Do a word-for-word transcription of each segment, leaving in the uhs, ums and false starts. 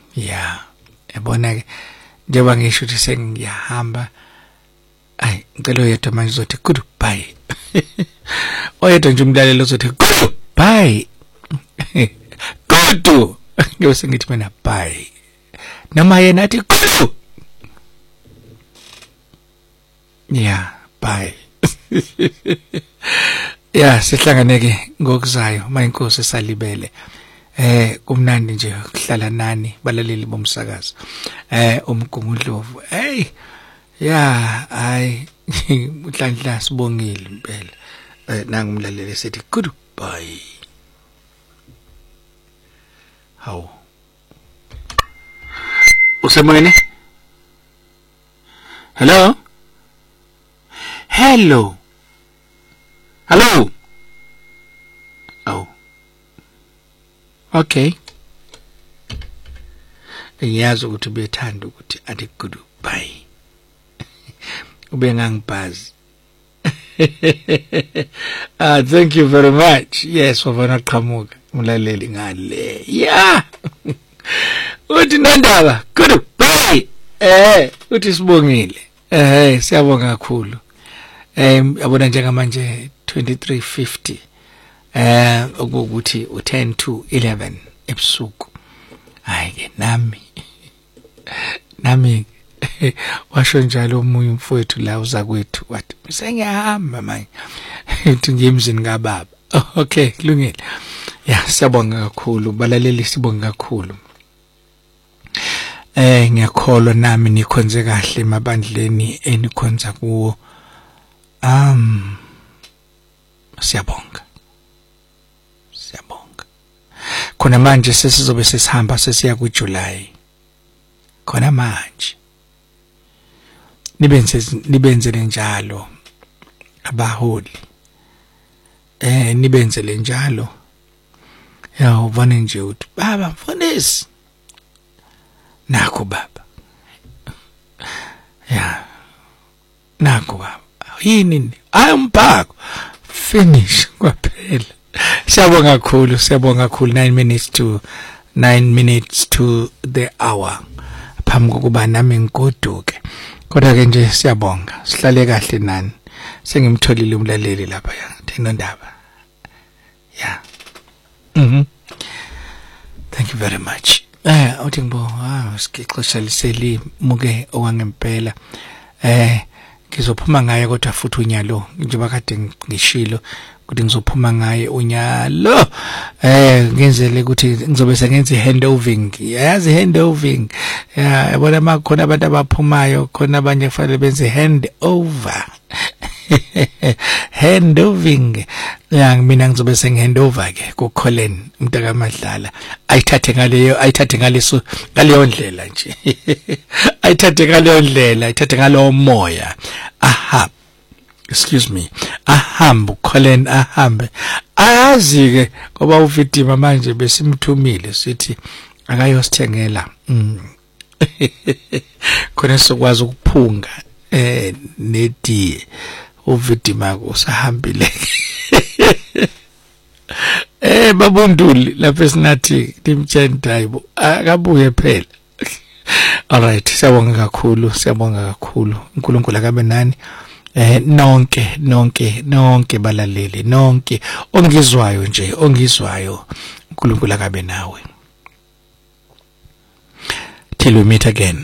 Yeah, yabona ke njengoba ngisho ukuthi sengiyahamba ay ngicela oyedwa manje uzothi goodbye. Oyedwa nje umlaleli uzothi goodbye. Good. Ngiyose ngithi mina bye. Noma yena athi good. Yeah, bye. Yeah, sihlanganeke ngokuzayo mayinkosi salibele. Eh kumnandi nje ukuhlala nani balaleli bomsakazo. Eh umgungundlovu. Hey. Yeah, ay mhlanhla sibongile impela. Eh nangu umlaleli sethi goodbye. Haw. Usemoyeni? Hello? Hello. Hello. Oh. Okay. Ngiyazi ukuthi ubethanda ukuthi athi goodbye. Ube ngangibhazi. Ah, thank you very much. Yes, wabona qhamuka umlaleli ngale. Yeah. Uthi nondaba goodbye. Eh, uthi sibongile. Eh, siyabonga kakhulu. Eh, yabona njengamanje twenty-three fifty. Eh, ukuthi u ten to eleven ebusuku. Hayi ke nami. Nami washo njalo umunye umfowethu la uza kwethu wathi sengiyahamba manje. Uthi ngiyemzini kaBaba. Okay, kulungile. Yeah, siyabonga kakhulu balaleli sibonga kakhulu. Eh ngiyakholwa nami nikhonze kahle emabandleni enikhonza kuwo. Um siyabonga. Siyabonga. Khona manje sesizobe sesihamba sesiya kuJuly. Khona manje. Nibenze nibenzele njalo abaholi. Eh nibenzele njalo. Ya ubone nje uthi baba mfundisi. Nakho baba. Ya. Nakho baba. Yini? Ayumphako. Finish kwaphela. Siyabonga kakhulu, siyabonga kakhulu. nine minutes to nine minutes to the hour. Phambi kokuba nami ngigoduke. Kodwa ke nje siyabonga. Sihlale kahle nani. Sengimtholile umlaleli lapha ya. Thenondaba. Yeah. Mhm. Thank you very much. Eh uthi ngibo ah sikixesha liseli muke owangempela. Eh ngizophuma ngaye kodwa futhi unyalo njengoba kade ngishilo ukuthi ngizophuma ngaye unyalo. Eh ngenzele ukuthi ngizobe sengenza ihandoving. Yazi handoving. Yeah yabona makhona abantu abaphumayo khona abanye kufanele benze handover. Handoving. Ya mina ngizobe sengihandover ke ku Colin umntaka Madlala. Ayithathe ngaleyo ayithathe ngaleso ngaleyo ndlela nje. Ayithathe ngaleyo ndlela, ayithathe ngalowo moya. Aha. Excuse me. Ahamba uColin ahambe. Ayazi ke ngoba uvidima manje besimthumile sithi akayosithengela. Mm. Khona sokwazi ukuphunga eh nedi uvidima usahambile. Eh babunduli lapha sinathi timtshentayibo akabuye phela. All right, siyabonga kakhulu, siyabonga kakhulu. uNkulunkulu akabe nani. Eh nonke nonke nonke balaleli nonke ongizwayo nje ongizwayo uNkulunkulu akabe nawe. Till we meet again.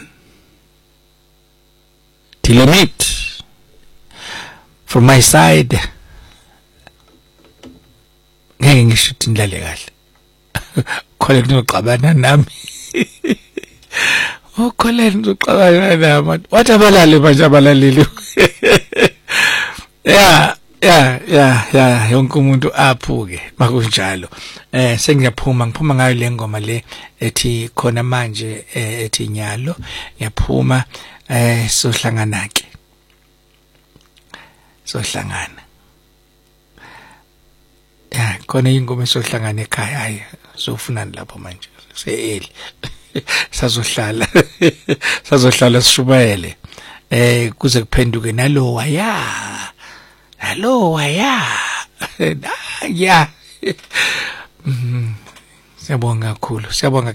Till we meet. From my side ngeke ngisho ukuthi nilale kahle. Khole kunoxabana nami. Oh khole nizoxabana nami. Wathi abalale manje abalaleli. Yeah, yeah, yeah, yeah, yonke umuntu aphuke makunjalo. Eh sengiyaphuma ngiphuma ngayo le ngoma le ethi khona manje ethi nyalo. Ngiyaphuma eh sohlangana ke. Sohlangana. Ya khona ingoma esohlangana ekhaya hayi sofunani lapho manje seeli sazohlala sazohlala sishubayele eh kuze kuphenduke nalowa ya nalowa ya ya siyabonga kakhulu siyabonga